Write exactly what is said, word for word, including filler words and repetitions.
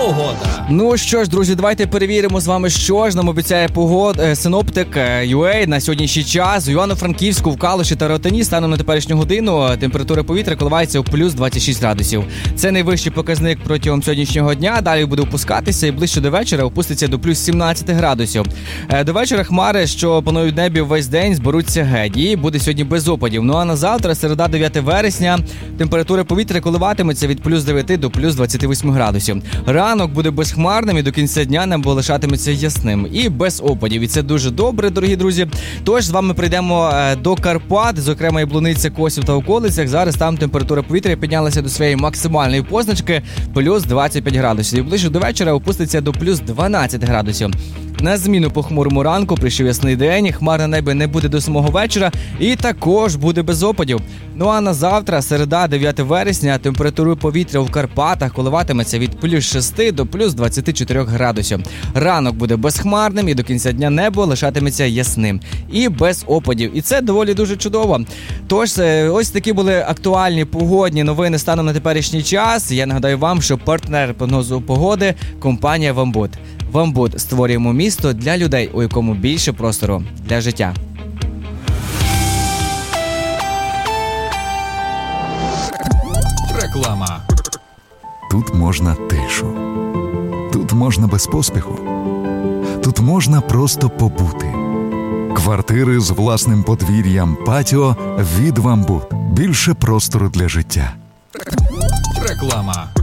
Погода. Ну що ж, друзі, давайте перевіримо з вами, що ж нам обіцяє погод... синоптик ю ей на сьогоднішній час. У Івано-Франківську, в Калуші та Ротані станом на теперішню годину температура повітря коливається у плюс двадцять шість градусів. Це найвищий показник протягом сьогоднішнього дня. Далі буде опускатися і ближче до вечора опуститься до плюс сімнадцять градусів. До вечора хмари, що панують в небі весь день, зберуться геть. І буде сьогодні без опадів. Ну а на завтра, середа, дев'яте вересня, температура повітря коливатиметься від плюс дев'ять до плюс двадцять вісім градусів. Ранок буде безхмарним і до кінця дня небо лишатиметься ясним і без опадів. І це дуже добре, дорогі друзі. Тож з вами прийдемо до Карпат, зокрема Яблуниця, Косів та околицях. Зараз там температура повітря піднялася до своєї максимальної позначки плюс двадцять п'ять градусів. І ближче до вечора опуститься до плюс дванадцять градусів. На зміну похмурому ранку прийшов ясний день, хмар на небі не буде до самого вечора і також буде без опадів. Ну а на завтра, середа, дев'яте вересня, температура повітря в Карпатах коливатиметься від плюс шість до плюс двадцять чотири градусів. Ранок буде безхмарним і до кінця дня небо лишатиметься ясним і без опадів. І це доволі дуже чудово. Тож, ось такі були актуальні погодні новини станом на теперішній час. Я нагадаю вам, що партнер прогнозу погоди – компанія «Вамбут». «Вамбут» – створюємо місто для людей, у якому більше простору для життя. Реклама. Тут можна тишу. Тут можна без поспіху. Тут можна просто побути. Квартири з власним подвір'ям, патіо від «Вамбут». Більше простору для життя. Реклама.